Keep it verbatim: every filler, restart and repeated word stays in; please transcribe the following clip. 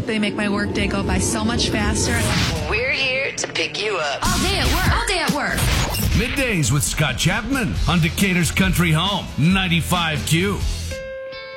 They make my workday go by so much faster. We're here to pick you up. All day at work. All day at work. Middays with Scott Chapman on Decatur's Country Home, ninety-five Q.